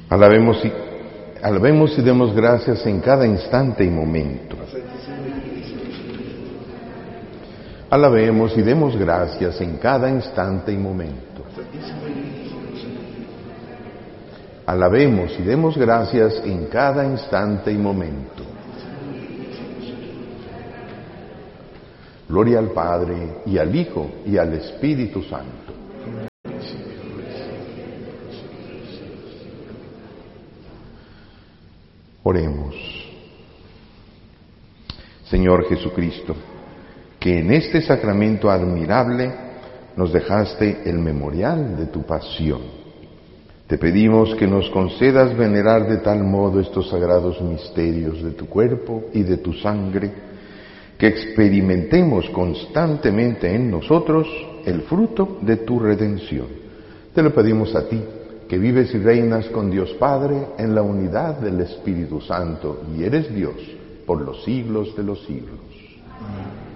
Alabemos y demos gracias en cada instante y momento. Alabemos y demos gracias en cada instante y momento. Alabemos y demos gracias en cada instante y momento. Gloria al Padre, y al Hijo, y al Espíritu Santo. Oremos. Señor Jesucristo, que en este sacramento admirable nos dejaste el memorial de tu pasión. Te pedimos que nos concedas venerar de tal modo estos sagrados misterios de tu cuerpo y de tu sangre, que experimentemos constantemente en nosotros el fruto de tu redención. Te lo pedimos a ti, que vives y reinas con Dios Padre en la unidad del Espíritu Santo, y eres Dios por los siglos de los siglos. Amén.